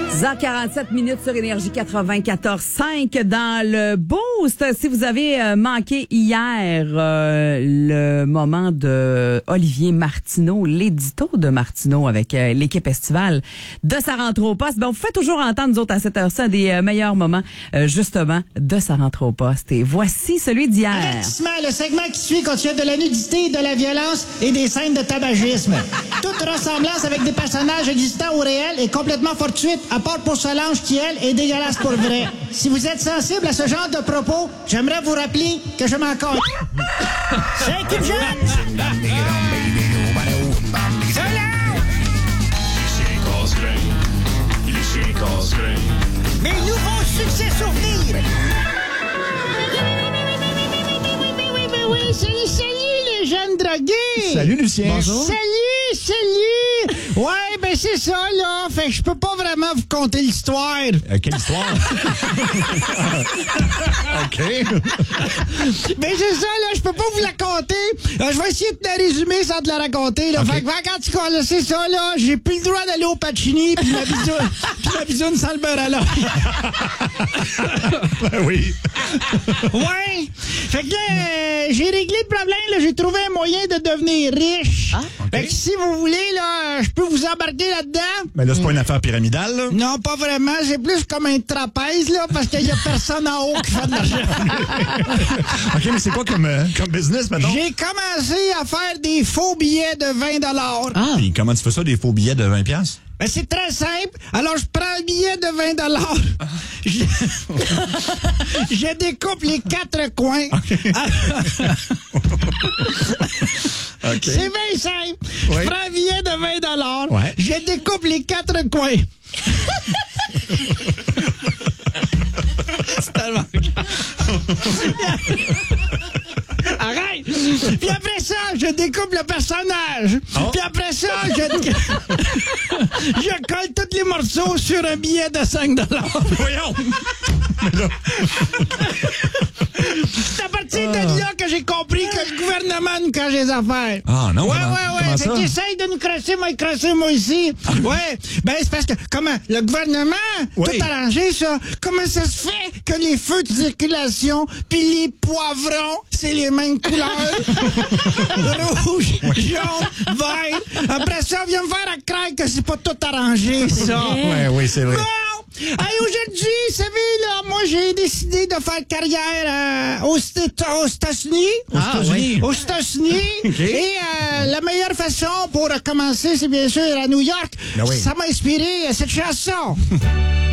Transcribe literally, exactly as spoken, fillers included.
dix heures quarante-sept minutes sur Énergie quatre-vingt-quatorze cinq dans le Boost. Si vous avez euh, manqué hier euh, le moment de Olivier Martineau, l'édito de Martineau avec euh, l'équipe estivale de sa rentrée au poste, ben, vous faites toujours entendre, nous autres, à cette heure-ci, des euh, meilleurs moments, euh, justement, de sa rentrée au poste. Et voici celui d'hier. Avertissement, le segment qui suit contient de la nudité, de la violence et des scènes de tabagisme. Toute ressemblance avec des personnages existants ou réels est complètement fortuite, à part pour Solange qui, elle, est dégueulasse pour vrai. Si vous êtes sensible à ce genre de propos, j'aimerais vous rappeler que je m'en compte. C'est Kim Jeune! Mes nouveaux succès souvenirs! Oui, salut, salut les jeunes drogués! Salut Lucien! Bonjour! Salut, salut! Ouais, ben c'est ça, là. Fait que je peux pas vraiment vous conter l'histoire. Euh, quelle histoire? OK. Ben c'est ça, là. Je peux pas vous la conter. Euh, je vais essayer de la résumer sans te la raconter, là. Okay. Fait que, en tout cas, là, c'est ça, là. J'ai plus le droit d'aller au Pacini pis ma bisoune, pis ma bisoune sans le beurre à l'oeil. Ben oui. Ouais. Fait que là, euh, j'ai réglé le problème, là. J'ai trouvé un moyen de devenir riche. Ah, okay. Fait que si vous voulez, là, je peux vous embarquer là-dedans. Mais là, c'est pas une affaire pyramidale, là? Non, pas vraiment. C'est plus comme un trapèze, là, parce qu'il y a personne en haut qui fait de l'argent. OK, mais c'est quoi comme, euh, comme business, maintenant? J'ai commencé à faire des faux billets de vingt dollars. Ah. Puis comment tu fais ça, des faux billets de vingt piastres? Ben, c'est très simple. Alors, je prends un billet de vingt dollars. Je... je découpe les quatre coins. Okay. Okay. C'est bien simple. Oui. Je prends un billet de vingt dollars. Ouais. Je découpe les quatre coins. C'est tellement... Arrête! Puis après ça, je découpe le personnage. Oh. Puis après ça, je... je colle tous les morceaux sur un billet de cinq dollars. Voyons! C'est à partir de là que j'ai compris que le gouvernement nous cache les affaires. Ah, non? Ouais, comment, ouais, ouais. comment Fait ça? qu'il essaye de nous crasser, moi, crasser, moi, ici. Ouais. Ben, c'est parce que, comment, le gouvernement, Oui. tout arrangé, ça. Comment ça se fait que les feux de circulation puis les poivrons, c'est les mêmes couleurs? Rouge, jaune, vert. Après ça, on vient me faire à craindre que c'est pas tout arrangé, ça. Ouais, oui, c'est vrai. Bon! Hey, aujourd'hui, vous savez, là, moi, j'ai décidé de faire carrière euh, aux Éta- aux États-Unis. Ah, oui. Aux États-Unis. Okay. Et euh, la meilleure façon pour commencer, c'est bien sûr à New York. Ben oui. Ça m'a inspiré euh, cette chanson.